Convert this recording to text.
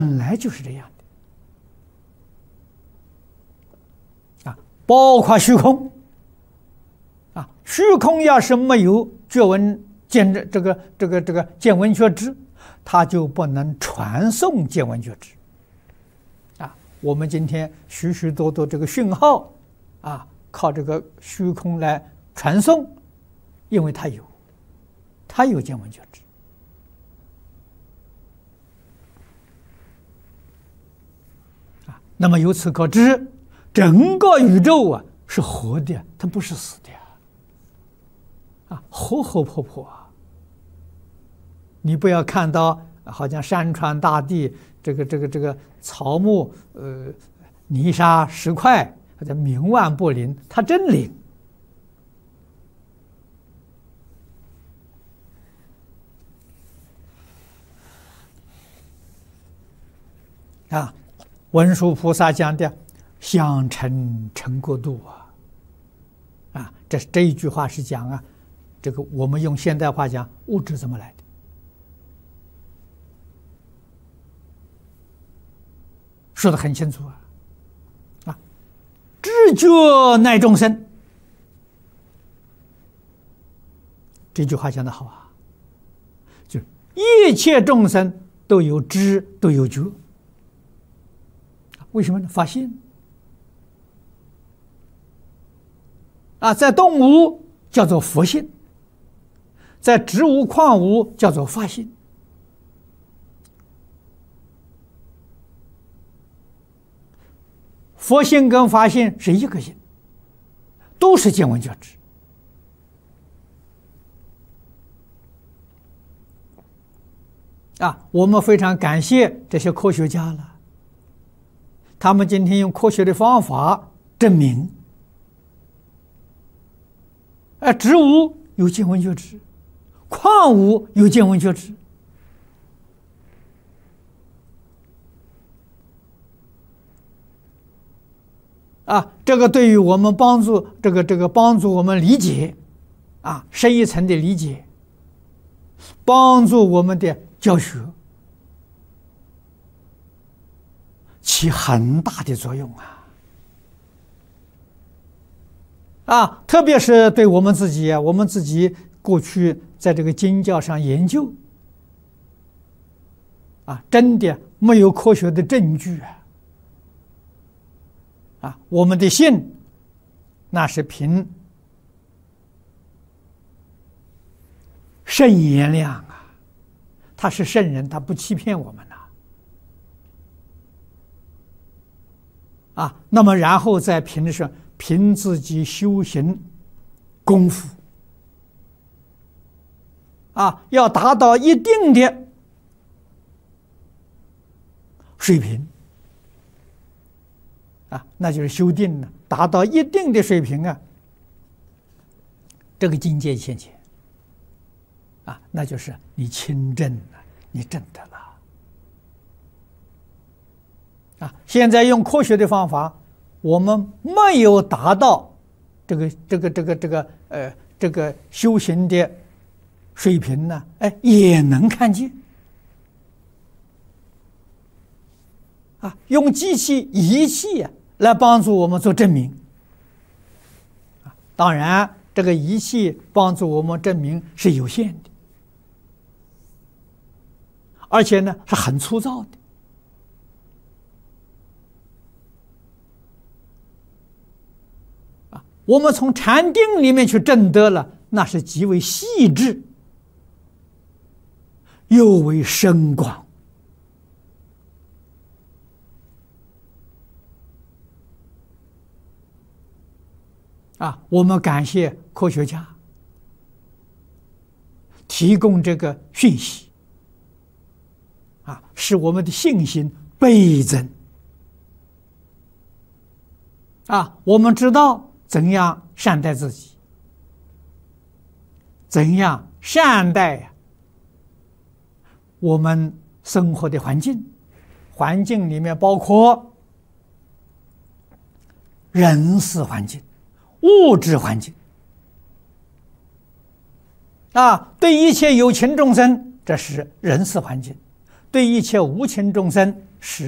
本来就是这样的包括虚空虚空要是没有觉闻见这个见闻觉知，它就不能传送见闻觉知我们今天许许多多这个讯号靠这个虚空来传送，因为它有见闻觉知那么由此可知，整个宇宙是活的，它不是死的活活泼泼你不要看到好像山川大地这个草木泥沙石块或者冥顽不灵，它真灵文殊菩萨讲的相成成国度这一句话是讲这个我们用现代话讲物质怎么来的，说得很清楚知觉乃众生，这句话讲得好就一切众生都有知都有觉，为什么呢？发心在动物叫做佛性，在植物矿物叫做法性佛性跟法性是一个性，都是见闻觉知我们非常感谢这些科学家了，他们今天用科学的方法证明植物有见闻觉知，矿物有见闻觉知这个对于我们帮助帮助我们理解深一层的理解，帮助我们的教学起很大的作用特别是对我们自己我们自己过去在这个经教上研究真的没有科学的证据我们的信那是凭圣言量他是圣人，他不欺骗我们那么然后再凭自己修行功夫要达到一定的水平那就是修定了，达到一定的水平这个境界现前那就是你亲证了，你证得了现在用科学的方法，我们没有达到这个修行的水平呢，也能看见用机器仪器来帮助我们做证明当然这个仪器帮助我们证明是有限的，而且呢是很粗糙的我们从禅定里面去证得了，那是极为细致又为深广我们感谢科学家提供这个讯息使我们的信心倍增我们知道怎样善待自己，怎样善待我们生活的环境，环境里面包括人事环境、物质环境对一切有情众生，这是人事环境；对一切无情众生， 是